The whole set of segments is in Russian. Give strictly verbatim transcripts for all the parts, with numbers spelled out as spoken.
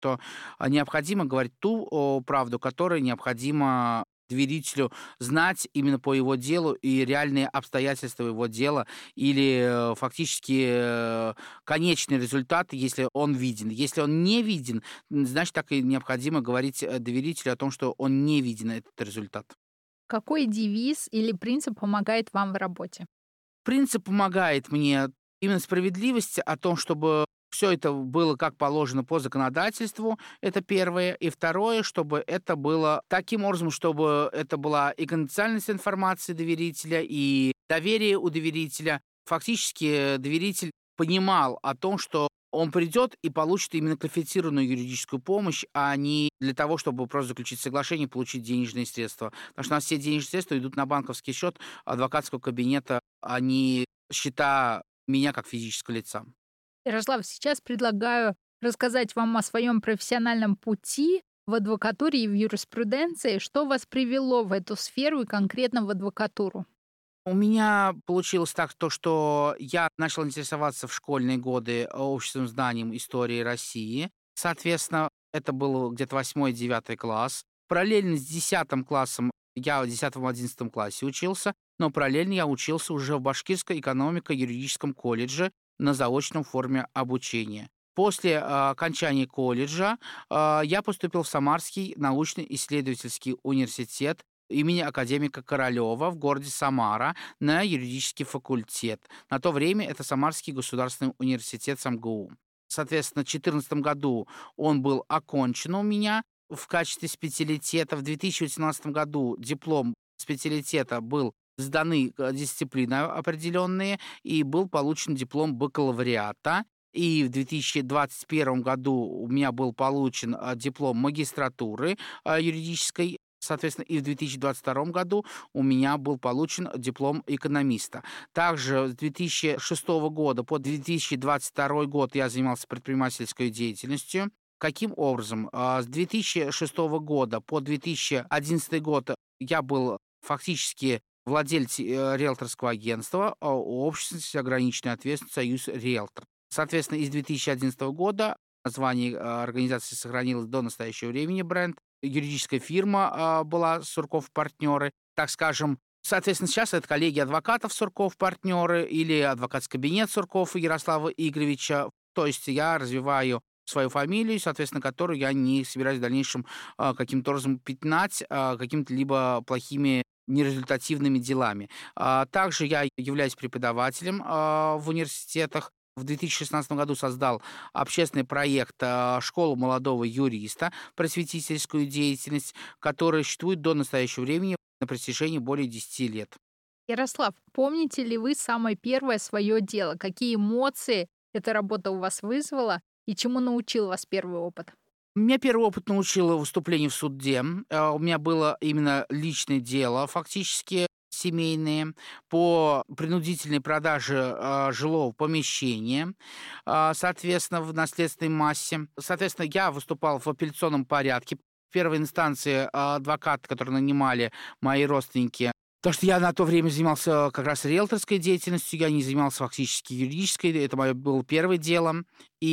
что а, необходимо говорить ту о, правду, которая необходимо доверителю знать именно по его делу и реальные обстоятельства его дела или э, фактически э, конечный результат, если он виден. Если он не виден, м, значит, так и необходимо говорить э, доверителю о том, что он не виден, этот результат. Какой девиз или принцип помогает вам в работе? Принцип помогает мне именно справедливость о том, чтобы все это было как положено по законодательству, это первое. И второе, чтобы это было таким образом, чтобы это была и конфиденциальность информации доверителя, и доверие у доверителя. Фактически доверитель понимал о том, что он придет и получит именно квалифицированную юридическую помощь, а не для того, чтобы просто заключить соглашение и получить денежные средства. Потому что у нас все денежные средства идут на банковский счет адвокатского кабинета, а не счета меня как физического лица. Ярослав, сейчас предлагаю рассказать вам о своем профессиональном пути в адвокатуре и в юриспруденции, что вас привело в эту сферу и конкретно в адвокатуру. У меня получилось так, то, что я начал интересоваться в школьные годы общественным знанием истории России. Соответственно, это был где-то восьмой-девятый класс. Параллельно с десятым классом я в десятом-одиннадцатом классе учился, но параллельно я учился уже в Башкирском экономико-юридическом колледже на заочном форме обучения. После а, окончания колледжа а, я поступил в Самарский научно-исследовательский университет имени академика Королева в городе Самара на юридический факультет. На то время это Самарский государственный университет СамГУ. Соответственно, в две тысячи четырнадцатом году он был окончен у меня в качестве специалитета. В две тысячи восемнадцатом году диплом специалитета был сданы э, дисциплины определенные, и был получен диплом бакалавриата. И в две тысячи двадцать первом году у меня был получен э, диплом магистратуры э, юридической. Соответственно, и в две тысячи двадцать втором году у меня был получен диплом экономиста. Также с две тысячи шестого года по две тысячи двадцать второй год я занимался предпринимательской деятельностью. Каким образом? А, С две тысячи шестого года по две тысячи одиннадцатый год я был фактически владельцем э, риэлторского агентства а, общественности ограниченной ответственности «Союз Риэлтор». Соответственно, из две тысячи одиннадцатого года название э, организации сохранилось до настоящего времени, бренд. Юридическая фирма а, была «Сурков партнеры», так скажем. Соответственно, сейчас это коллеги адвокатов «Сурков партнеры» или адвокатский кабинет Сурков Ярослава Игоревича. То есть я развиваю свою фамилию, соответственно, которую я не собираюсь в дальнейшем а, каким-то образом пятнать а, какими-то либо плохими нерезультативными делами. А, также я являюсь преподавателем а, в университетах. В две тысячи шестнадцатом году создал общественный проект а, «Школа молодого юриста», просветительскую деятельность, которая существует до настоящего времени на протяжении более десяти лет. Ярослав, помните ли вы самое первое свое дело? Какие эмоции эта работа у вас вызвала и чему научил вас первый опыт? Меня первый опыт научил выступлению в суде. А, У меня было именно личное дело, фактически семейные, по принудительной продаже а, жилого помещения, а, соответственно, в наследственной массе. Соответственно, я выступал в апелляционном порядке. В первой инстанции а, адвокаты, которые нанимали мои родственники, потому что я на то время занимался как раз риэлторской деятельностью, я не занимался фактически юридической, это мое было первое дело.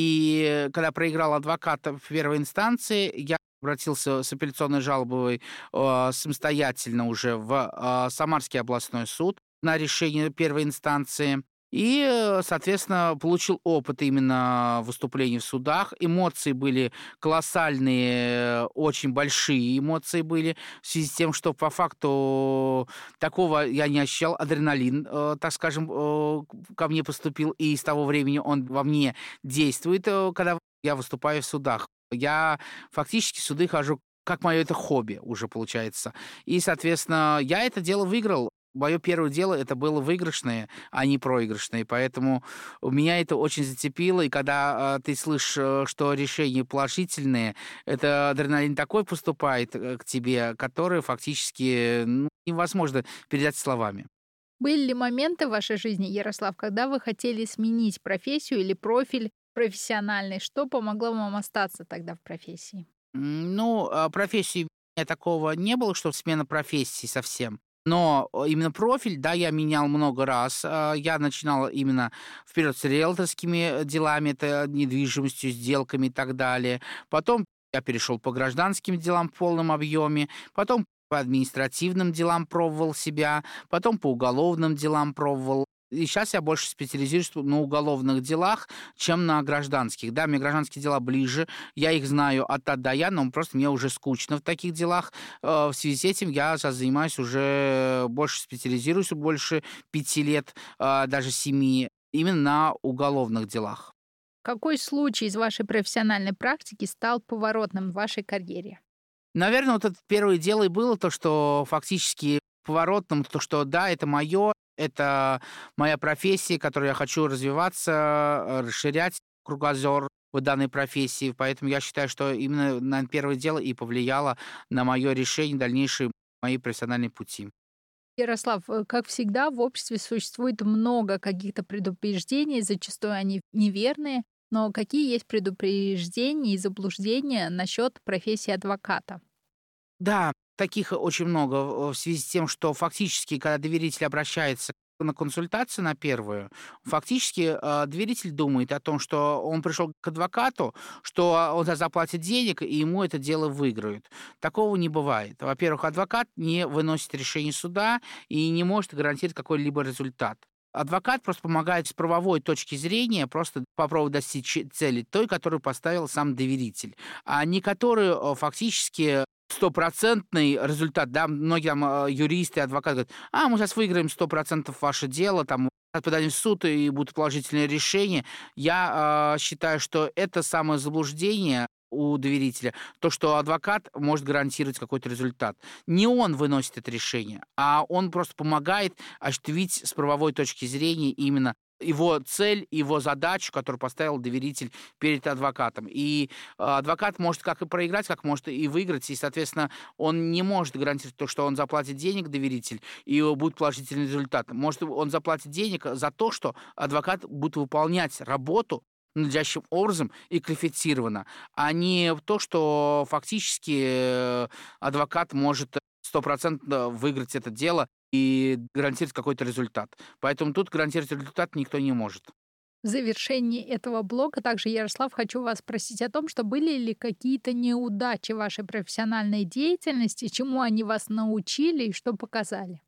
И когда проиграл адвоката в первой инстанции, я обратился с апелляционной жалобой э, самостоятельно уже в э, Самарский областной суд на решение первой инстанции. И, э, соответственно, получил опыт именно выступлений в судах. Эмоции были колоссальные, очень большие эмоции были, в связи с тем, что по факту такого я не ощущал. Адреналин, э, так скажем, э, ко мне поступил, и с того времени он во мне действует, э, когда я выступаю в судах. Я фактически в суды хожу как мое это хобби уже получается. И, соответственно, я это дело выиграл. Мое первое дело это было выигрышное, а не проигрышное, поэтому меня это очень зацепило. И когда а, ты слышишь, э, что решения положительные, это адреналин такой поступает э, к тебе, который фактически ну, невозможно передать словами. Были ли моменты в вашей жизни, Ярослав, когда вы хотели сменить профессию или профиль профессиональный? Что помогло вам остаться тогда в профессии? М, Ну, а, профессии у меня такого не было, что смена профессии совсем. Но именно профиль, да, я менял много раз. А, Я начинал именно вперед с риэлторскими делами, это недвижимостью, сделками и так далее. Потом я перешел по гражданским делам в полном объеме, потом по административным делам пробовал себя, потом по уголовным делам пробовал. И сейчас я больше специализируюсь на уголовных делах, чем на гражданских. Да, мне гражданские дела ближе, я их знаю от А до Я, но просто мне уже скучно в таких делах. Э, В связи с этим я сейчас занимаюсь уже, больше специализируюсь, больше пяти лет, э, даже семи, именно на уголовных делах. Какой случай из вашей профессиональной практики стал поворотным в вашей карьере? Наверное, вот это первое дело и было то, что фактически поворотным, то, что да, это мое, это моя профессия, которой я хочу развиваться, э, расширять кругозор в данной профессии. Поэтому я считаю, что именно на первое дело и повлияло на мое решение дальнейшей моей профессиональной пути. Ярослав, э, как всегда, в обществе существует много каких-то предупреждений, зачастую они неверные, но какие есть предупреждения и заблуждения насчет профессии адвоката? Да, таких очень много в в связи с тем, что фактически, когда доверитель обращается на консультацию на первую, фактически э, доверитель думает о том, что он пришел к адвокату, что он заплатит денег, и ему это дело выиграют. Такого не бывает. Во-первых, адвокат не выносит решение суда и не может гарантировать какой-либо результат. Адвокат просто помогает с правовой точки зрения просто попробовать достичь цели той, которую поставил сам доверитель, а не которую э, фактически стопроцентный результат. Да, многие там э, юристы, адвокаты говорят: а, мы сейчас выиграем сто процентов ваше дело, там подадим в суд, и будут положительные решения. Я э, считаю, что это самое заблуждение у доверителя, то, что адвокат может гарантировать какой-то результат. Не он выносит это решение, а он просто помогает осуществить с правовой точки зрения именно его цель, его задачу, которую поставил доверитель перед адвокатом. И э, адвокат может как и проиграть, как может и выиграть, и, соответственно, он не может гарантировать то, что он заплатит денег, доверитель, и будет положительный результат. Может, он заплатит денег за то, что адвокат будет выполнять работу надлежащим образом и квалифицированно, а не то, что фактически э, адвокат может стопроцентно выиграть это дело и гарантировать какой-то результат. Поэтому тут гарантировать результат никто не может. В завершении этого блока также, Ярослав, хочу вас спросить о том, что были ли какие-то неудачи в вашей профессиональной деятельности, чему они вас научили и что показали?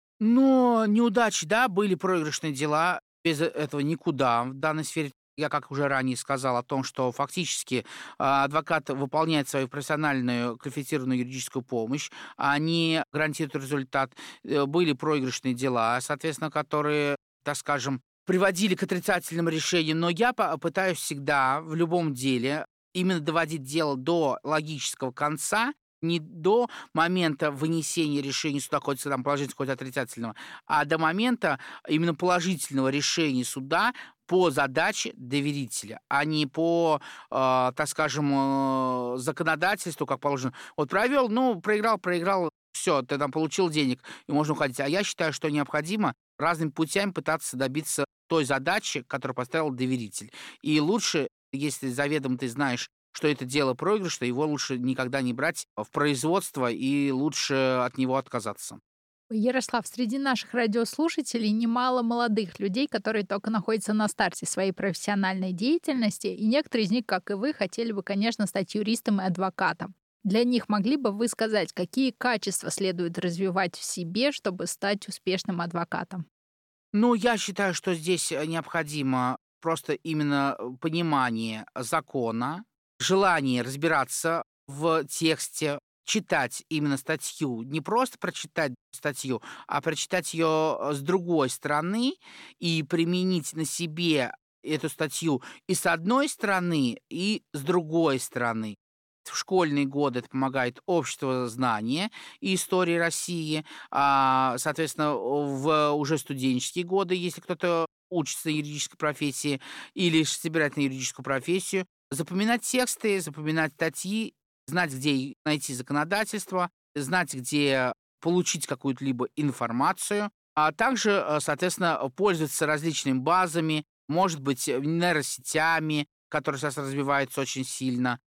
Но неудачи, да, были проигрышные дела. Без этого никуда в данной сфере. Я, как уже ранее сказал, о том, что фактически а, адвокат выполняет свою профессиональную квалифицированную юридическую помощь, а не гарантирует результат. Э, Были проигрышные дела, соответственно, которые, так скажем, приводили к отрицательным решениям. Но я по- пытаюсь всегда в любом деле именно доводить дело до логического конца, не до момента вынесения решения суда, хоть там положительного, хоть отрицательного, а до момента именно положительного решения суда по задаче доверителя, а не по, э, так скажем, э, законодательству, как положено. Вот провел, ну, проиграл, проиграл, все, ты там получил денег, и можно уходить. А я считаю, что необходимо разными путями пытаться добиться той задачи, которую поставил доверитель. И лучше, если заведомо ты знаешь, что это дело проигрышное, его лучше никогда не брать в производство и лучше от него отказаться. Ярослав, среди наших радиослушателей немало молодых людей, которые только находятся на старте своей профессиональной деятельности, и некоторые из них, как и вы, хотели бы, конечно, стать юристом и адвокатом. Для них могли бы вы сказать, какие качества следует развивать в себе, чтобы стать успешным адвокатом? Ну, я считаю, что здесь э, необходимо просто именно э, понимание закона, желание разбираться в тексте, читать именно статью, не просто прочитать статью, а прочитать ее с другой стороны и применить на себе эту статью и с одной стороны, и с другой стороны. В школьные годы это помогает общество знания и истории России, а, соответственно, в уже студенческие годы, если кто-то учится на юридической профессии или ж собирает на юридическую профессию, запоминать тексты, запоминать статьи, знать, где и найти законодательство, знать, где получить какую-то либо информацию, а также, э, соответственно, пользоваться различными базами, может быть, э, нейросетями, которые сейчас развиваются очень сильно,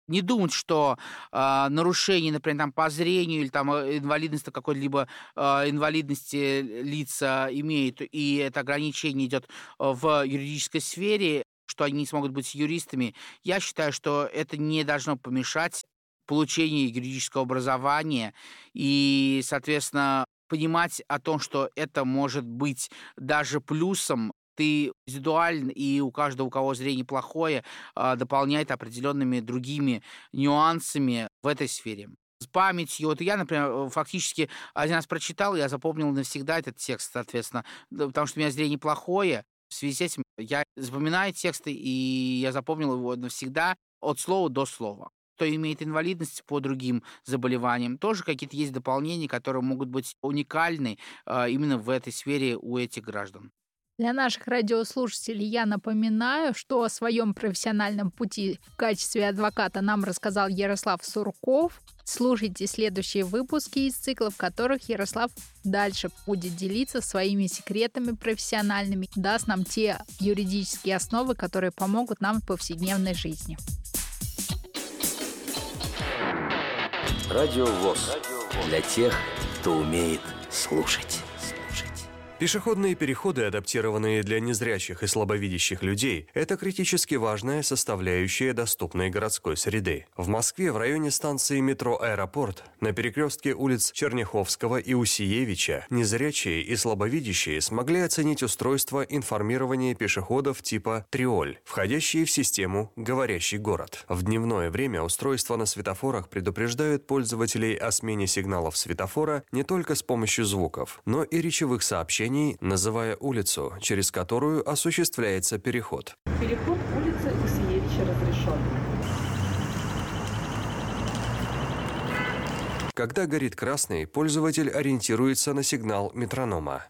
Не думать, что э, нарушение, например, там, по зрению или там, инвалидность какой-либо э, инвалидности лица имеют, и это ограничение идет в юридической сфере, что они не смогут быть юристами. Я считаю, что это не должно помешать получению юридического образования и, соответственно, понимать о том, что это может быть даже плюсом. Ты индивидуален, и у каждого, у кого зрение плохое, дополняет определенными другими нюансами в этой сфере. С памятью. Вот я, например, фактически один раз прочитал, я запомнил навсегда этот текст, соответственно, потому что у меня зрение плохое. В связи с этим я запоминаю тексты, и я запомнил его навсегда от слова до слова. Кто имеет инвалидность по другим заболеваниям, тоже какие-то есть дополнения, которые могут быть уникальны именно в этой сфере у этих граждан. Для наших радиослушателей я напоминаю, что о своем профессиональном пути в качестве адвоката нам рассказал Ярослав Сурков. Слушайте следующие выпуски из цикла, в которых Ярослав дальше будет делиться своими секретами профессиональными, даст нам те юридические основы, которые помогут нам в повседневной жизни. Радио ВОС. Для тех, кто умеет слушать. Пешеходные переходы, адаптированные для незрячих и слабовидящих людей, это критически важная составляющая доступной городской среды. В Москве в районе станции метро «Аэропорт» на перекрестке улиц Черняховского и Усиевича незрячие и слабовидящие смогли оценить устройство информирования пешеходов типа «Триоль», входящие в систему «Говорящий город». В дневное время устройства на светофорах предупреждают пользователей о смене сигналов светофора не только с помощью звуков, но и речевых сообщений, называя улицу, через которую осуществляется переход. Переход улицы Усиевича разрешен. Когда горит красный, пользователь ориентируется на сигнал метронома.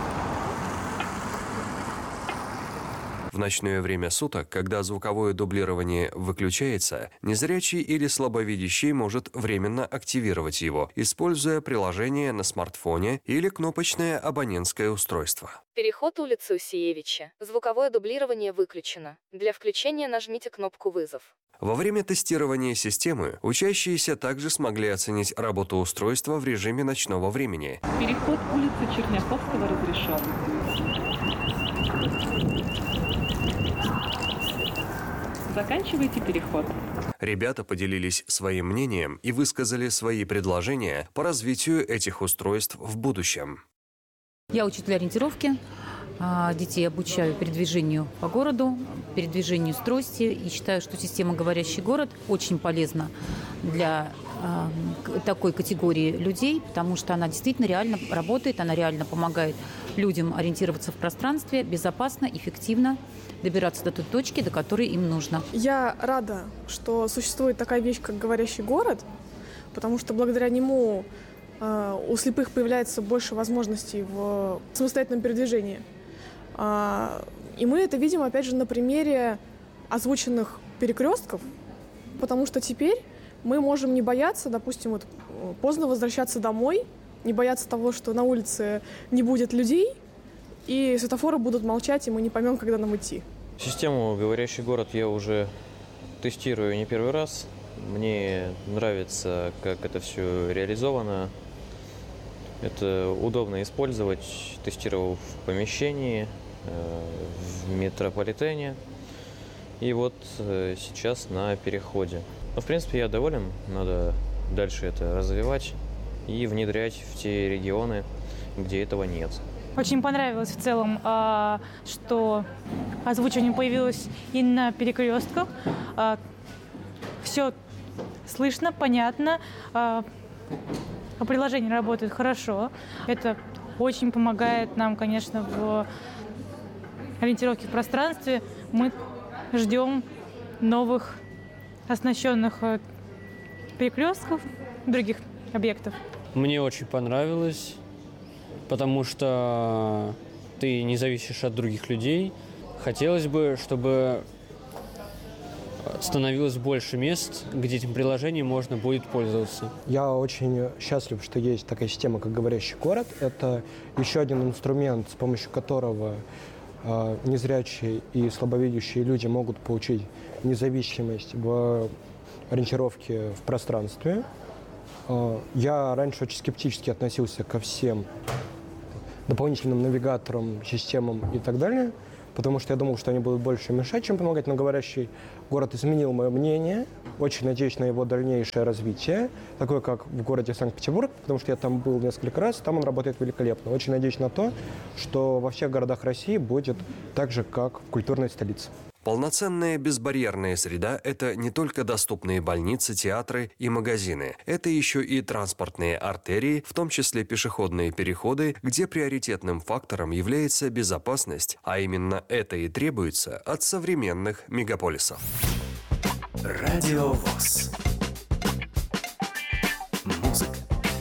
В ночное время суток, когда звуковое дублирование выключается, незрячий или слабовидящий может временно активировать его, используя приложение на смартфоне или кнопочное абонентское устройство. Переход улицы Усиевича. Звуковое дублирование выключено. Для включения нажмите кнопку «Вызов». Во время тестирования системы учащиеся также смогли оценить работу устройства в режиме ночного времени. Переход улицы Черняховского разрешен. Заканчивайте переход. Ребята поделились своим мнением и высказали свои предложения по развитию этих устройств в будущем. Я учитель ориентировки. Детей обучаю передвижению по городу, передвижению с трости. И считаю, что система «Говорящий город» очень полезна для э, такой категории людей, потому что она действительно реально работает, она реально помогает людям ориентироваться в пространстве безопасно, эффективно, добираться до той точки, до которой им нужно. Я рада, что существует такая вещь, как «Говорящий город», потому что благодаря нему э, у слепых появляется больше возможностей в самостоятельном передвижении. Э, и мы это видим, опять же, на примере озвученных перекрестков, потому что теперь мы можем не бояться, допустим, вот, поздно возвращаться домой, не бояться того, что на улице не будет людей, и светофоры будут молчать, и мы не поймем, когда нам идти. Систему «Говорящий город» я уже тестирую не первый раз. Мне нравится, как это все реализовано. Это удобно использовать. Тестировал в помещении, в метрополитене. И вот сейчас на переходе. Но, в принципе, я доволен. Надо дальше это развивать и внедрять в те регионы, где этого нет. Очень понравилось в целом, что озвучивание появилось и на перекрестках. Все слышно, понятно. Приложение работает хорошо. Это очень помогает нам, конечно, в ориентировке в пространстве. Мы ждем новых оснащенных перекрестков, других объектов. Мне очень понравилось, потому что ты не зависишь от других людей. Хотелось бы, чтобы становилось больше мест, где этим приложением можно будет пользоваться. Я очень счастлив, что есть такая система, как «Говорящий город». Это еще один инструмент, с помощью которого э, незрячие и слабовидящие люди могут получить независимость в ориентировки в пространстве. Я раньше очень скептически относился ко всем дополнительным навигаторам, системам и так далее, потому что я думал, что они будут больше мешать, чем помогать, но говорящий город изменил мое мнение. Очень надеюсь на его дальнейшее развитие, такое как в городе Санкт-Петербург, потому что я там был несколько раз, там он работает великолепно. Очень надеюсь на то, что во всех городах России будет так же, как в культурной столице. Полноценная безбарьерная среда – это не только доступные больницы, театры и магазины. Это еще и транспортные артерии, в том числе пешеходные переходы, где приоритетным фактором является безопасность, а именно это и требуется от современных мегаполисов. Радио ВОС. Музыка.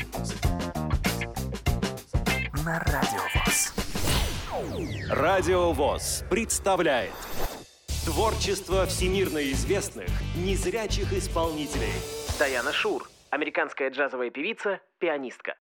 На Радио ВОС. Радио ВОС представляет творчество всемирно известных незрячих исполнителей. Даяна Шур, американская джазовая певица, пианистка.